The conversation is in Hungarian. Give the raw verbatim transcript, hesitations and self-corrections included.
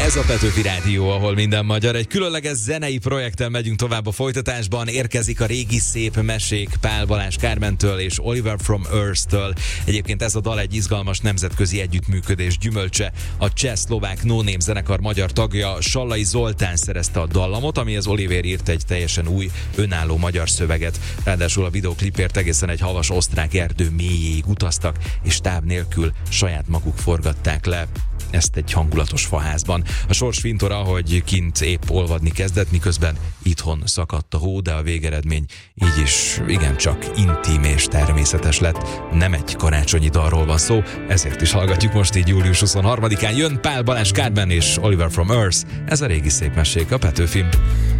Ez a Petőfi Rádió, ahol minden magyar. Egy különleges zenei projekttel megyünk tovább a folytatásban. Érkezik a régi szép mesék Pál Balázs Kármentől és Oliver from Earth-től. Egyébként ez a dal egy izgalmas nemzetközi együttműködés gyümölcse. A cseh-szlovák No Name zenekar magyar tagja Sallai Zoltán szerezte a dallamot, amihez Oliver írt egy teljesen új, önálló magyar szöveget. Ráadásul a videoklipért egészen egy havas osztrák erdő mélyéig utaztak, és táv nélkül saját maguk forgatták le ezt egy hangulatos faházban. A sors fintora, hogy kint épp olvadni kezdett, miközben itthon szakadt a hó, de a végeredmény így is igencsak intim és természetes lett. Nem egy karácsonyi dalról van szó, ezért is hallgatjuk most így július huszonharmadikán. Jön Pál Balázs Kárment és Oliver from Earth. Ez a régi szép mesék a Petőfin.